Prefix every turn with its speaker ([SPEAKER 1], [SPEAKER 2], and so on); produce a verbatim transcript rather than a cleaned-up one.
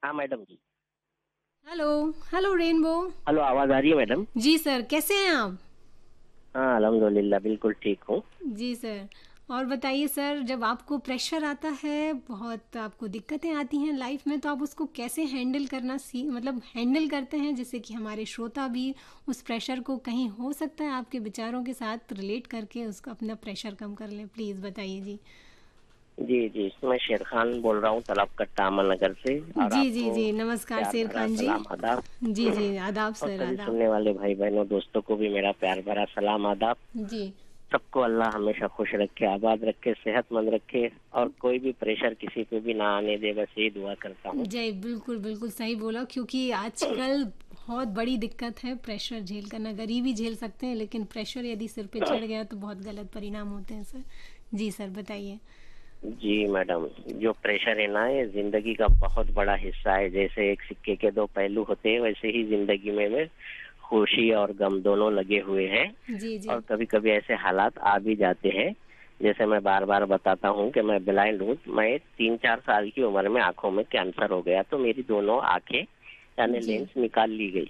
[SPEAKER 1] हाँ मैडम जी।
[SPEAKER 2] Hello. Hello rainbow.
[SPEAKER 1] Hello, आवाज आ रही है मैडम?
[SPEAKER 2] जी सर, कैसे हैं आप?
[SPEAKER 1] हाँ अल्हम्दुलिल्लाह, बिल्कुल ठीक हूँ।
[SPEAKER 2] जी सर। और बताइए सर, जब आपको प्रेशर आता है, बहुत आपको दिक्कतें आती हैं लाइफ में, तो आप उसको कैसे हैंडल करना सी मतलब हैंडल करते हैं, जिससे कि हमारे श्रोता भी उस प्रेशर को कहीं हो सकता है आपके विचारों के साथ रिलेट करके उसका अपना प्रेशर कम कर लें। प्लीज़ बताइए जी।
[SPEAKER 1] जी जी, मैं शेर खान बोल रहा हूँ तलाबकट्टा अमन नगर से। और
[SPEAKER 2] जी जी
[SPEAKER 1] आपको
[SPEAKER 2] जी, नमस्कार
[SPEAKER 1] प्यार
[SPEAKER 2] शेर
[SPEAKER 1] भरा
[SPEAKER 2] खान जी।
[SPEAKER 1] सलाम आदाब।
[SPEAKER 2] जी जी, आदाब
[SPEAKER 1] और
[SPEAKER 2] सर,
[SPEAKER 1] सभी
[SPEAKER 2] आदाब।
[SPEAKER 1] सुनने वाले भाई बहनों दोस्तों को भी मेरा प्यार भरा सलाम आदाब।
[SPEAKER 2] जी।
[SPEAKER 1] सबको अल्लाह हमेशा खुश रखे, आबाद रखे, सेहतमंद रखे, और कोई भी प्रेशर किसी पे भी ना आने दे, बस यही दुआ करता हूँ।
[SPEAKER 2] जय, बिल्कुल बिल्कुल सही बोला, क्योंकि आजकल बहुत बड़ी दिक्कत है प्रेशर झेल करना। गरीबी झेल सकते हैं, लेकिन प्रेशर यदि सिर पे चढ़ गया तो बहुत गलत परिणाम होते हैं सर। जी सर, बताइए।
[SPEAKER 1] जी मैडम, जो प्रेशर है ना, ये जिंदगी का बहुत बड़ा हिस्सा है। जैसे एक सिक्के के दो पहलू होते हैं, वैसे ही जिंदगी में, में खुशी और गम दोनों लगे हुए हैं।
[SPEAKER 2] जी जी।
[SPEAKER 1] और कभी कभी ऐसे हालात आ भी जाते हैं। जैसे मैं बार बार बताता हूँ कि मैं ब्लाइंड हूँ। मैं तीन चार साल की उम्र में आंखों में कैंसर हो गया, तो मेरी दोनों आंखें यानी
[SPEAKER 2] जी
[SPEAKER 1] लेंस निकाल ली गई।